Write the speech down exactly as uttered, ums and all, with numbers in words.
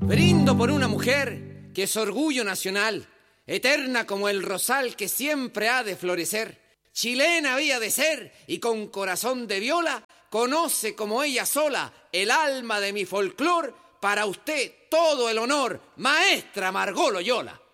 Brindo por una mujer que es orgullo nacional, eterna como el rosal que siempre ha de florecer. Chilena había de ser y con corazón de viola conoce como ella sola el alma de mi folclor. Para usted todo el honor, maestra Margot Loyola.